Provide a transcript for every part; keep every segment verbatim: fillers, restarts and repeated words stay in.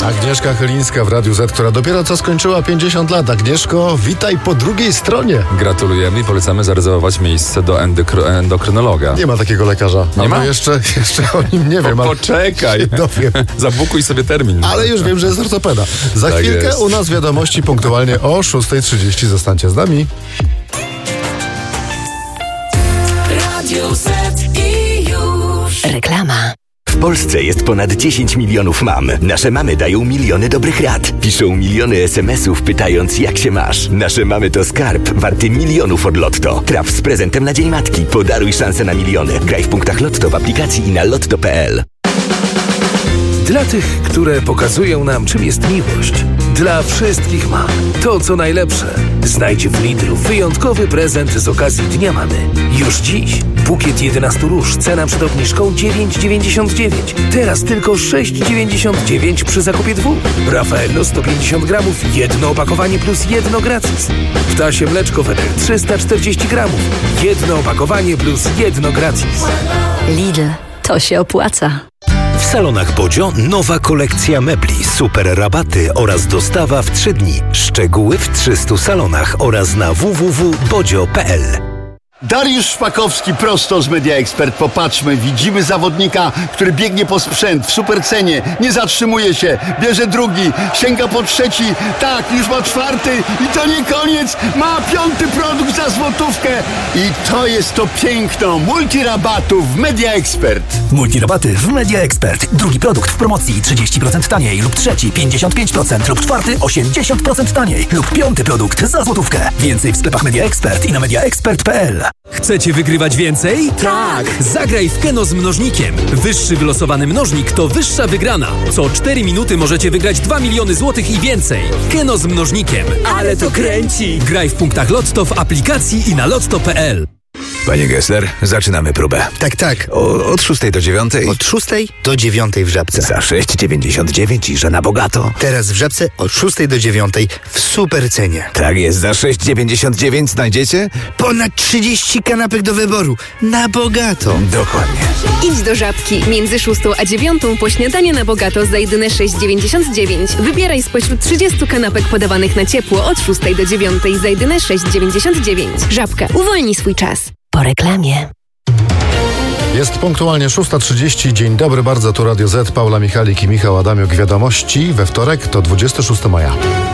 Agnieszka Chylińska w Radiu Z, która dopiero co skończyła pięćdziesiąt lat. Agnieszko, witaj po drugiej stronie. Gratulujemy i polecamy zarezerwować miejsce do endokry- endokrynologa. Nie ma takiego lekarza. Nie Albo ma? Jeszcze, jeszcze o nim nie wiem. O, ale poczekaj. dowiem. Zabukuj sobie termin. Ale już wiem, że jest ortopeda. Za Tak chwilkę jest. u nas wiadomości punktualnie o szósta trzydzieści. Zostańcie z nami. Radio Z i już. Reklama. W Polsce jest ponad dziesięć milionów mam. Nasze mamy dają miliony dobrych rad. Piszą miliony es em esów pytając, jak się masz. Nasze mamy to skarb warty milionów od Lotto. Traf z prezentem na Dzień Matki. Podaruj szansę na miliony. Graj w punktach Lotto w aplikacji i na lotto kropka pe el. Dla tych, które pokazują nam, czym jest miłość. Dla wszystkich mam. To, co najlepsze. Znajdź w Lidlu wyjątkowy prezent z okazji Dnia Mamy. Już dziś. Bukiet jedenastu róż. Cena przed obniżką dziewięć dziewięćdziesiąt dziewięć. Teraz tylko sześć dziewięćdziesiąt dziewięć przy zakupie dwóch. Raffaello sto pięćdziesiąt gramów. Jedno opakowanie plus jedno gratis. Ptasie mleczko Wedel trzysta czterdzieści gramów. Jedno opakowanie plus jedno gratis. Lidl. To się opłaca. W salonach Bodzio nowa kolekcja mebli, super rabaty oraz dostawa w trzy dni. Szczegóły w trzystu salonach oraz na w w w kropka bodzio kropka pe el. Dariusz Szpakowski prosto z Media Expert. Popatrzmy, widzimy zawodnika, który biegnie po sprzęt w supercenie, nie zatrzymuje się, bierze drugi, sięga po trzeci, tak, już ma czwarty i to nie koniec, ma piąty produkt za złotówkę i to jest to piękno multirabatów w Media Expert. Multirabaty w Media Expert. Drugi produkt w promocji trzydzieści procent taniej lub trzeci pięćdziesiąt pięć procent lub czwarty osiemdziesiąt procent taniej lub piąty produkt za złotówkę. Więcej w sklepach Media Expert i na media expert kropka pe el. Chcecie wygrywać więcej? Tak! Zagraj w Keno z mnożnikiem. Wyższy wylosowany mnożnik to wyższa wygrana. Co cztery minuty możecie wygrać dwa miliony złotych i więcej. Keno z mnożnikiem. Ale to kręci! Graj w punktach Lotto w aplikacji i na lotto kropka pe el. Panie Gessler, zaczynamy próbę. Tak, tak. O, od szóstej do dziewiątej. Od szóstej do dziewiątej w Żabce. Za sześć dziewięćdziesiąt dziewięć i że na bogato. Teraz w Żabce od szóstej do dziewiątej w super cenie. Tak jest, za sześć dziewięćdziesiąt dziewięć znajdziecie? Ponad trzydzieści kanapek do wyboru. Na bogato. Dokładnie. Idź do Żabki. Między szóstą a dziewiątą po śniadanie na bogato za jedyne sześć dziewięćdziesiąt dziewięć. Wybieraj spośród trzydziestu kanapek podawanych na ciepło od szóstej do dziewiątej za jedyne sześć dziewięćdziesiąt dziewięć. Żabka. Uwolnij swój czas. Po reklamie. Jest punktualnie szósta trzydzieści. Dzień dobry, bardzo tu Radio Z. Paula Michalik i Michał Adamiuk. Wiadomości we wtorek to dwudziestego szóstego maja.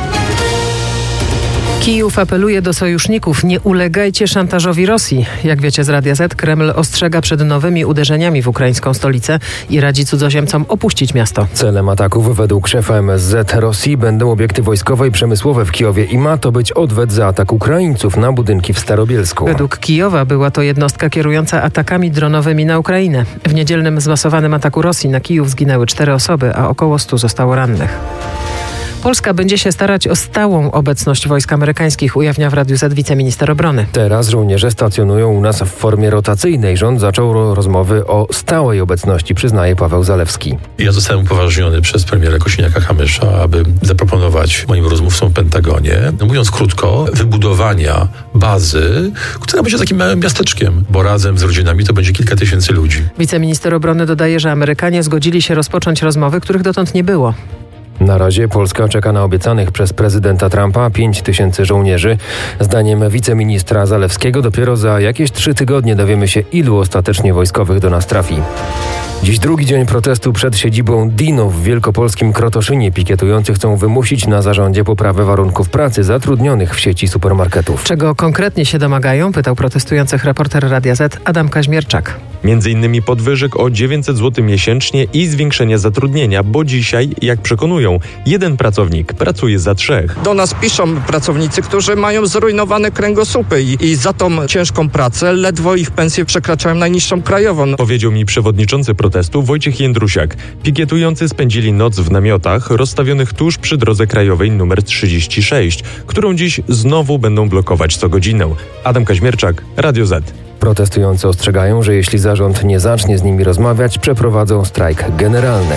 Kijów apeluje do sojuszników: nie ulegajcie szantażowi Rosji. Jak wiecie z Radia Z, Kreml ostrzega przed nowymi uderzeniami w ukraińską stolicę i radzi cudzoziemcom opuścić miasto. Celem ataków według szefa em es zet Rosji będą obiekty wojskowe i przemysłowe w Kijowie i ma to być odwet za atak Ukraińców na budynki w Starobielsku. Według Kijowa była to jednostka kierująca atakami dronowymi na Ukrainę. W niedzielnym zmasowanym ataku Rosji na Kijów zginęły cztery osoby, a około stu zostało rannych. Polska będzie się starać o stałą obecność wojsk amerykańskich, ujawnia w Radiu Z wiceminister obrony. Teraz żołnierze stacjonują u nas w formie rotacyjnej. Rząd zaczął rozmowy o stałej obecności, przyznaje Paweł Zalewski. Ja zostałem upoważniony przez premiera Kosiniaka-Kamysza, aby zaproponować moim rozmówcom w Pentagonie, no mówiąc krótko, wybudowania bazy, która będzie takim małym miasteczkiem, bo razem z rodzinami to będzie kilka tysięcy ludzi. Wiceminister obrony dodaje, że Amerykanie zgodzili się rozpocząć rozmowy, których dotąd nie było. Na razie Polska czeka na obiecanych przez prezydenta Trumpa pięć tysięcy żołnierzy. Zdaniem wiceministra Zalewskiego dopiero za jakieś trzy tygodnie dowiemy się, ilu ostatecznie wojskowych do nas trafi. Dziś drugi dzień protestu przed siedzibą Dino w wielkopolskim Krotoszynie. Pikietujący chcą wymusić na zarządzie poprawę warunków pracy zatrudnionych w sieci supermarketów. Czego konkretnie się domagają? Pytał protestujących reporter Radia Z Adam Kaźmierczak. Między innymi podwyżek o dziewięćset złotych miesięcznie i zwiększenia zatrudnienia, bo dzisiaj, jak przekonują, jeden pracownik pracuje za trzech. Do nas piszą pracownicy, którzy mają zrujnowane kręgosłupy i, i za tą ciężką pracę ledwo ich pensje przekraczają najniższą krajową. Powiedział mi przewodniczący protestu Wojciech Jędrusiak. Pikietujący spędzili noc w namiotach rozstawionych tuż przy drodze krajowej nr trzydzieści sześć, którą dziś znowu będą blokować co godzinę. Adam Kaźmierczak, Radio Z. Protestujący ostrzegają, że jeśli zarząd nie zacznie z nimi rozmawiać, przeprowadzą strajk generalny.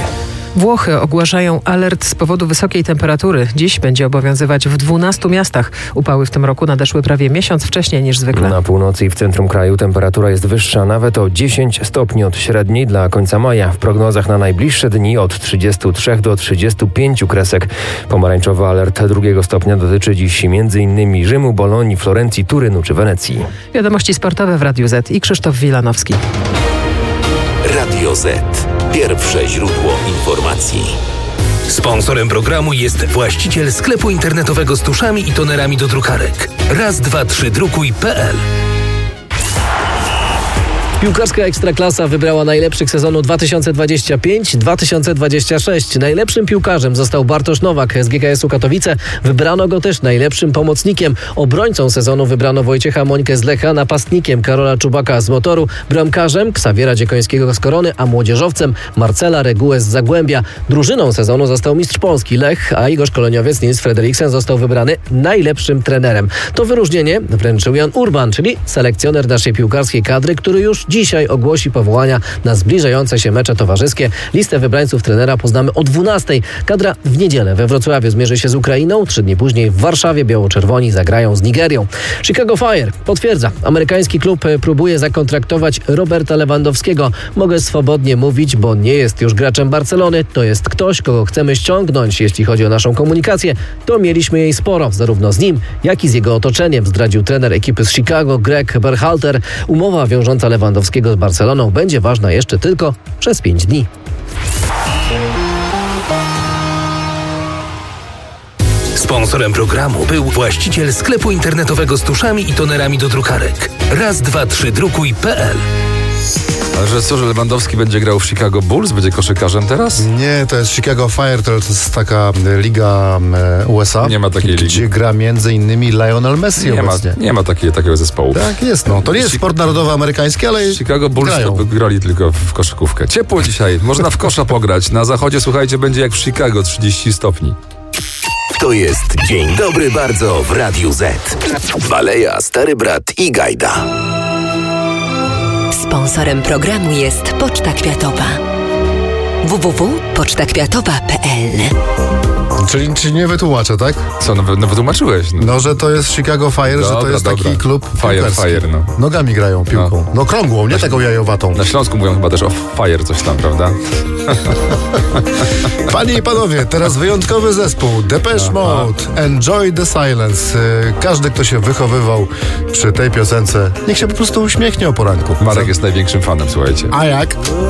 Włochy ogłaszają alert z powodu wysokiej temperatury. Dziś będzie obowiązywać w dwunastu miastach. Upały w tym roku nadeszły prawie miesiąc wcześniej niż zwykle. Na północy i w centrum kraju temperatura jest wyższa nawet o dziesięć stopni od średniej dla końca maja. W prognozach na najbliższe dni od trzydziestu trzech do trzydziestu pięciu kresek. Pomarańczowy alert drugiego stopnia dotyczy dziś m.in. Rzymu, Bolonii, Florencji, Turynu czy Wenecji. Wiadomości sportowe w Radiu Z i Krzysztof Wilanowski. Radio Z. Pierwsze źródło informacji. Sponsorem programu jest właściciel sklepu internetowego z tuszami i tonerami do drukarek. raz dwa trzy drukuj kropka p l. Piłkarska Ekstraklasa wybrała najlepszych sezonu dwa tysiące dwudziesty piąty dwa tysiące dwudziesty szósty. Najlepszym piłkarzem został Bartosz Nowak z G K S-u Katowice. Wybrano go też najlepszym pomocnikiem. Obrońcą sezonu wybrano Wojciecha Mońkę z Lecha, napastnikiem Karola Czubaka z Motoru, bramkarzem Ksawiera Dziekońskiego z Korony, a młodzieżowcem Marcela Regułę z Zagłębia. Drużyną sezonu został mistrz Polski Lech, a jego szkoleniowiec Nils Frederiksen został wybrany najlepszym trenerem. To wyróżnienie wręczył Jan Urban, czyli selekcjoner naszej piłkarskiej kadry, który już dzisiaj ogłosi powołania na zbliżające się mecze towarzyskie. Listę wybrańców trenera poznamy o dwunastej. Kadra w niedzielę we Wrocławiu zmierzy się z Ukrainą. Trzy dni później w Warszawie biało-czerwoni zagrają z Nigerią. Chicago Fire potwierdza. Amerykański klub próbuje zakontraktować Roberta Lewandowskiego. Mogę swobodnie mówić, bo nie jest już graczem Barcelony. To jest ktoś, kogo chcemy ściągnąć. Jeśli chodzi o naszą komunikację, to mieliśmy jej sporo, zarówno z nim, jak i z jego otoczeniem, zdradził trener ekipy z Chicago Greg Berhalter. Umowa wiążąca Lewandowskiego z Barceloną będzie ważna jeszcze tylko przez pięć dni. Sponsorem programu był właściciel sklepu internetowego z tuszami i tonerami do drukarek. raz dwa trzy drukuj kropka p l. Ale że co, że Lewandowski będzie grał w Chicago Bulls? Będzie koszykarzem teraz? Nie, to jest Chicago Fire, to jest taka liga U S A. Nie ma takiej gdzie ligi. Gdzie gra między innymi Lionel Messi Nie ma, obecnie. nie ma takiej, takiego zespołu. Tak jest, no. To nie jest sport narodowy amerykański, ale Chicago Bulls grają. to grali tylko w koszykówkę. Ciepło dzisiaj, można w kosza pograć. Na zachodzie, słuchajcie, będzie jak w Chicago, trzydzieści stopni. To jest Dzień Dobry Bardzo w Radiu Z. Baleja, Stary Brat i Gajda. Sponsorem programu jest Poczta Kwiatowa. w w w kropka poczta kwiatowa kropka p l. Czyli, czyli nie wytłumaczę, tak? Co, no, no wytłumaczyłeś. No. no, że to jest Chicago Fire, Dobra, że to jest dobra. taki klub Fire, piłkarski. fire, no. Nogami grają piłką. No, no krągłą, nie taką jajowatą. Na Śląsku mówią chyba też o fire coś tam, prawda? Panie i panowie, teraz wyjątkowy zespół Depeche Mode, Enjoy the Silence. Każdy, kto się wychowywał przy tej piosence, niech się po prostu uśmiechnie o poranku. Marek jest największym fanem, słuchajcie. A jak?